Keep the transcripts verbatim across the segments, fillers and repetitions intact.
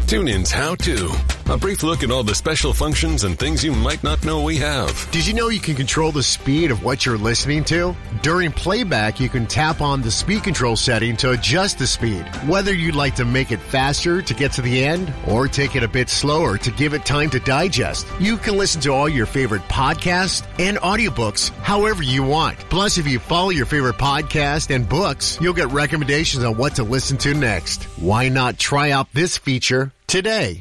TuneIn's How To. A brief look at all the special functions and things you might not know we have. Did you know you can control the speed of what you're listening to? During playback, you can tap on the speed control setting to adjust the speed. Whether you'd like to make it faster to get to the end or take it a bit slower to give it time to digest, you can listen to all your favorite podcasts and audiobooks however you want. Plus, if you follow your favorite podcast and books, you'll get recommendations on what to listen to next. Why not try out this feature today?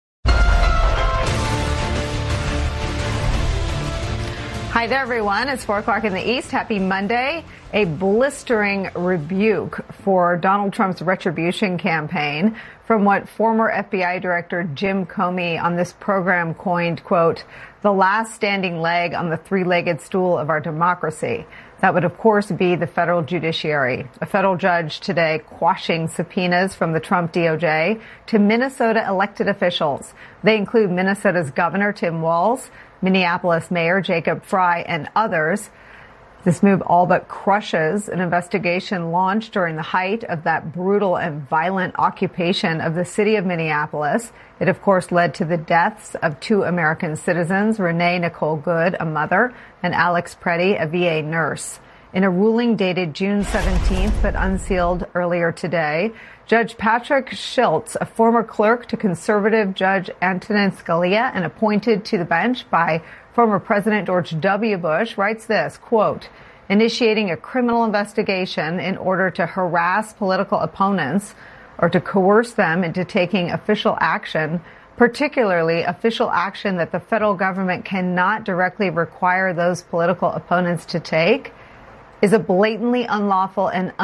Hi there, everyone. It's four o'clock in the East. Happy Monday. A blistering rebuke for Donald Trump's retribution campaign from what former F B I Director Jim Comey on this program coined, quote, the last standing leg on the three-legged stool of our democracy. That would, of course, be the federal judiciary. A federal judge today quashing subpoenas from the Trump D O J to Minnesota elected officials. They include Minnesota's Governor Tim Walz, Minneapolis Mayor Jacob Frey, and others. This move all but crushes an investigation launched during the height of that brutal and violent occupation of the city of Minneapolis. It, of course, led to the deaths of two American citizens, Renee Nicole Good, a mother, and Alex Preddy, a V A nurse. In a ruling dated June seventeenth but unsealed earlier today, Judge Patrick Schultz, a former clerk to conservative Judge Antonin Scalia and appointed to the bench by former President George W. Bush, writes this, quote, initiating a criminal investigation in order to harass political opponents or to coerce them into taking official action, particularly official action that the federal government cannot directly require those political opponents to take, is a blatantly unlawful and